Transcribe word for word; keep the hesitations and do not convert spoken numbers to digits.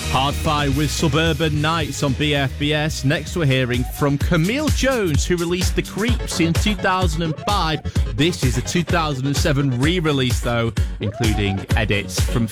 Hard Five with Suburban Nights on B F B S. Next we're hearing from Camille Jones, who released The Creeps in two thousand five. This is a two thousand seven re-release though, including edits from